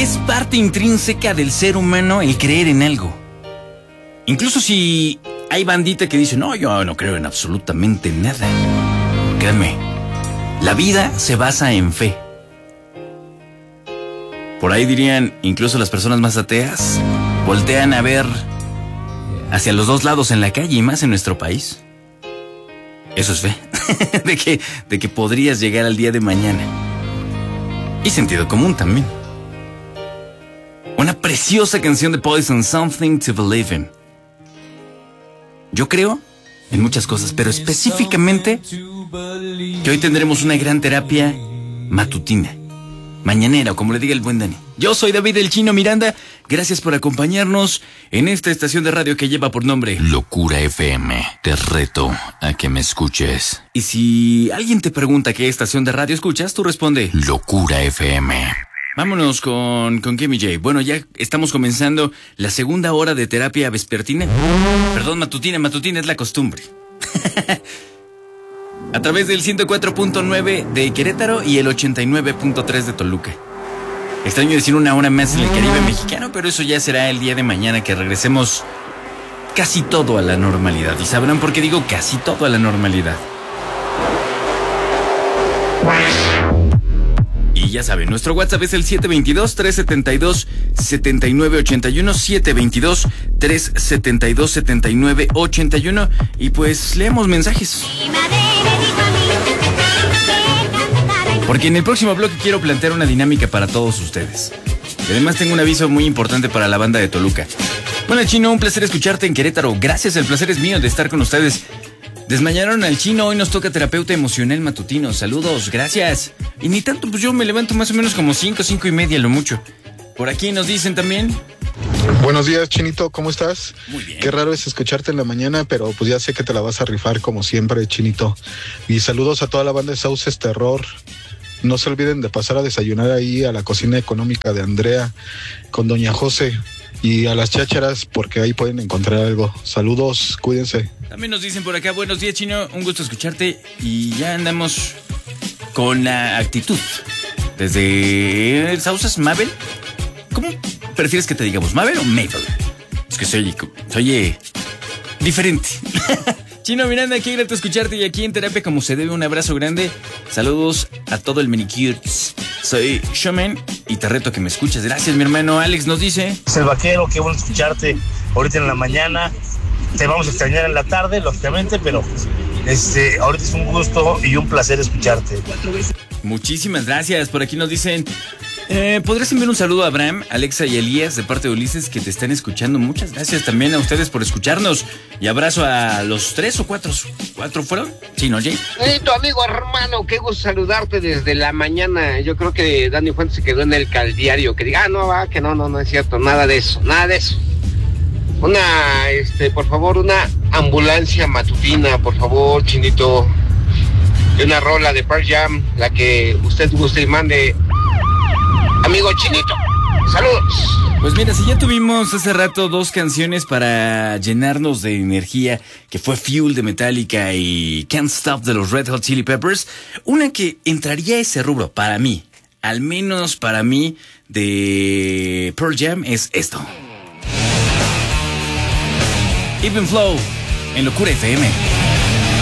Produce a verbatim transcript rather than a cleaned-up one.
es parte intrínseca del ser humano el creer en algo. Incluso si hay bandita que dice, no, yo no creo en absolutamente nada. Créanme, la vida se basa en fe. Por ahí dirían, incluso las personas más ateas voltean a ver hacia los dos lados en la calle y más en nuestro país. Eso es fe, de que, de que podrías llegar al día de mañana. Y sentido común también. Una preciosa canción de Poison, Something to Believe in. Yo creo en muchas cosas, pero específicamente que hoy tendremos una gran terapia matutina, mañanera, o como le diga el buen Dani. Yo soy David el Chino Miranda. Gracias por acompañarnos en esta estación de radio que lleva por nombre Locura F M. Te reto a que me escuches. Y si alguien te pregunta qué estación de radio escuchas, tú responde Locura F M. Vámonos con, con Kimmy J. Bueno, ya estamos comenzando la segunda hora de terapia vespertina. Perdón, matutina, matutina es la costumbre. A través del ciento cuatro punto nueve de Querétaro y el ochenta y nueve punto tres de Toluca. Extraño decir una hora más en el Caribe mexicano, pero eso ya será el día de mañana que regresemos casi todo a la normalidad. Y sabrán por qué digo casi todo a la normalidad. Y ya saben, nuestro WhatsApp es el siete dos dos, tres siete dos, siete nueve ocho uno, siete dos dos, tres siete dos, siete nueve ocho uno, y pues leemos mensajes. Porque en el próximo bloque quiero plantear una dinámica para todos ustedes. Y además tengo un aviso muy importante para la banda de Toluca. Bueno, Chino, un placer escucharte en Querétaro. Gracias, el placer es mío de estar con ustedes. Desmañaron al Chino, hoy nos toca terapeuta emocional matutino. Saludos, gracias. Y ni tanto, pues yo me levanto más o menos como cinco, cinco y media, lo mucho. Por aquí nos dicen también. Buenos días, Chinito, ¿cómo estás? Muy bien. Qué raro es escucharte en la mañana, pero pues ya sé que te la vas a rifar como siempre, Chinito. Y saludos a toda la banda de Sauces Terror. No se olviden de pasar a desayunar ahí a la cocina económica de Andrea con Doña José. Y a las chácharas, porque ahí pueden encontrar algo. Saludos, cuídense. También nos dicen por acá, buenos días, Chino, un gusto escucharte. Y ya andamos con la actitud. Desde Sauces, Mabel. ¿Cómo prefieres que te digamos, Mabel o Mabel? Es que soy, soy diferente. Chino Miranda, qué grato escucharte y aquí en terapia como se debe, un abrazo grande. Saludos a todo el Minicutes. Soy Showman y te reto que me escuches. Gracias, mi hermano. Alex nos dice. Es el vaquero, qué bueno escucharte ahorita en la mañana. Te vamos a extrañar en la tarde, lógicamente, pero este, ahorita es un gusto y un placer escucharte. Muchísimas gracias. Por aquí nos dicen, eh, ¿podrías enviar un saludo a Abraham, Alexa y Elías de parte de Ulises que te están escuchando? Muchas gracias también a ustedes por escucharnos. Y abrazo a los tres o cuatro. ¿Cuatro fueron? Sí, ¿no, Jay? Hey, tu amigo hermano, qué gusto saludarte desde la mañana. Yo creo que Dani Fuentes se quedó en el caldiario. Que diga, ah, no, va, que no, no, no es cierto. Nada de eso, nada de eso. Una, este, por favor, una ambulancia matutina, por favor, Chinito. Y una rola de Pearl Jam, la que usted guste y mande. Amigo Chinito, saludos. Pues mira, si ya tuvimos hace rato dos canciones para llenarnos de energía, que fue Fuel de Metallica y Can't Stop de los Red Hot Chili Peppers, una que entraría a ese rubro, para mí, al menos para mí, de Pearl Jam, es esto. Even Flow, en Locura F M.